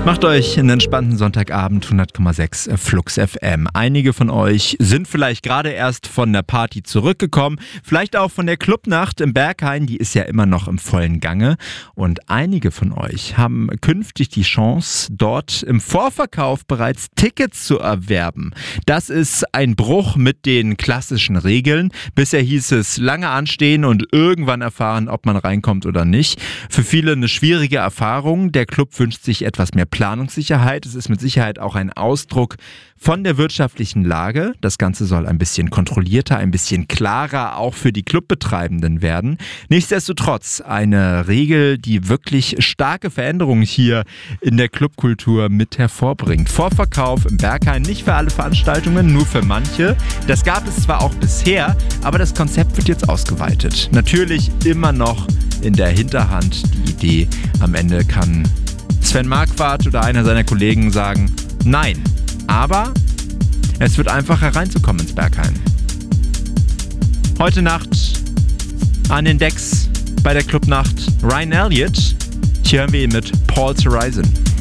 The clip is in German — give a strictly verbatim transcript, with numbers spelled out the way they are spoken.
Macht euch einen entspannten Sonntagabend, hundert Komma sechs Flux F M. Einige von euch sind vielleicht gerade erst von der Party zurückgekommen, vielleicht auch von der Clubnacht im Berghain, die ist ja immer noch im vollen Gange. Und einige von euch haben künftig die Chance, dort im Vorverkauf bereits Tickets zu erwerben. Das ist ein Bruch mit den klassischen Regeln. Bisher hieß es lange anstehen und irgendwann erfahren, ob man reinkommt oder nicht. Für viele eine schwierige Erfahrung. Der Club wünscht sich etwas mehr Planungssicherheit. Es ist mit Sicherheit auch ein Ausdruck von der wirtschaftlichen Lage. Das Ganze soll ein bisschen kontrollierter, ein bisschen klarer auch für die Clubbetreibenden werden. Nichtsdestotrotz eine Regel, die wirklich starke Veränderungen hier in der Clubkultur mit hervorbringt. Vorverkauf im Berghain nicht für alle Veranstaltungen, nur für manche. Das gab es zwar auch bisher, aber das Konzept wird jetzt ausgeweitet. Natürlich immer noch in der Hinterhand die Idee, am Ende kann Sven Marquardt oder einer seiner Kollegen sagen, nein, aber es wird einfacher reinzukommen ins Berghain. Heute Nacht an den Decks bei der Clubnacht Ryan Elliott. Hier hören wir ihn mit Paul's Horizon.